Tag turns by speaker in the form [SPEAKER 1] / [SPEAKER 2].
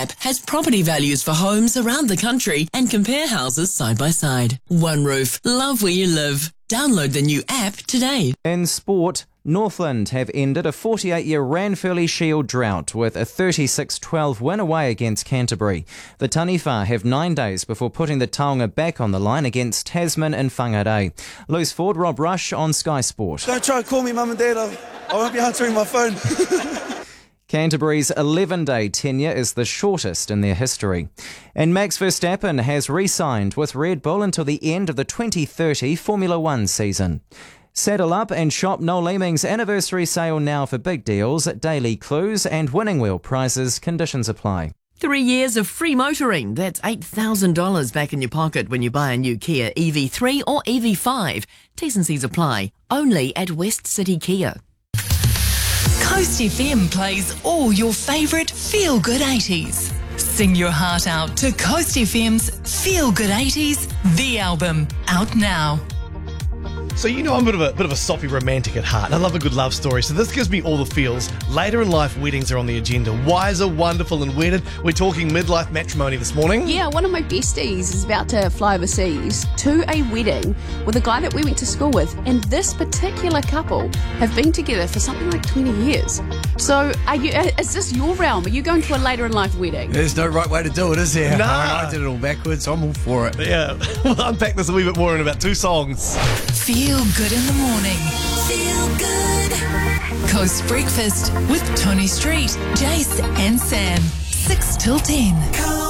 [SPEAKER 1] app has property values for homes around the country and compare houses side by side. One Roof, love where you live. Download the new app today.
[SPEAKER 2] In sport, Northland have ended a 48-year Ranfurly Shield drought with a 36-12 win away against Canterbury. The Taniwha have 9 days before putting the Taonga back on the line against Tasman and Whangarei. Loose forward Rob Rush on Sky Sport.
[SPEAKER 3] Don't try and call me mum and dad, I won't be answering my phone.
[SPEAKER 2] Canterbury's 11-day tenure is the shortest in their history. And Max Verstappen has re-signed with Red Bull until the end of the 2030 Formula One season. Saddle up and shop Noel Leeming's anniversary sale now for big deals, daily clues and winning wheel prizes. Conditions apply.
[SPEAKER 1] 3 years of free motoring. That's $8,000 back in your pocket when you buy a new Kia EV3 or EV5. T's and C's apply. Only at West City Kia.
[SPEAKER 4] Coast FM plays all your favourite feel-good 80s. Sing your heart out to Coast FM's Feel Good 80s, the album, out now.
[SPEAKER 5] So you know I'm a bit of a soppy romantic at heart, and I love a good love story, so this gives me all the feels. Later in life, weddings are on the agenda. Wiser, wonderful and wedded. We're talking midlife matrimony this morning.
[SPEAKER 6] Yeah, one of my besties is about to fly overseas to a wedding with a guy that we went to school with, and this particular couple have been together for something like 20 years. So is this your realm? Are you going to a later in life wedding?
[SPEAKER 7] There's no right way to do it, is there?
[SPEAKER 5] Nah.
[SPEAKER 7] I did it all backwards, so I'm all for it.
[SPEAKER 5] Yeah, we'll unpack this a wee bit more in about 2 songs.
[SPEAKER 4] Feel good in the morning. Feel good. Coast Breakfast with Tony Street, Jace and Sam. 6 till 10.